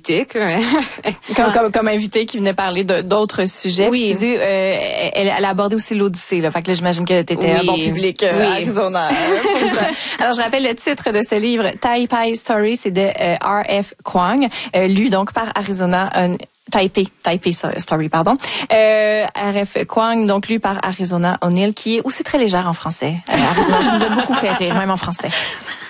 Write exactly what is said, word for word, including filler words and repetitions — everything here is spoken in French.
politique. comme, comme, comme invité qui venait parler de, d'autres sujets. Oui. Tu dis, euh, elle, elle a abordé aussi l'Odyssée. Là. Fait que là, j'imagine que tu étais Oui. un bon public euh, oui. à Arizona. Pour ça. Alors, je rappelle le titre de ce livre, Taipei Story, c'est de euh, R F Kuang, euh, lu donc par Arizona un, Taipei, Taipei Story, pardon. Euh, R F Kuang, donc lu par Arizona O'Neill, qui est aussi très légère en français. Euh, Arizona, qui nous a beaucoup fait rire, même en français.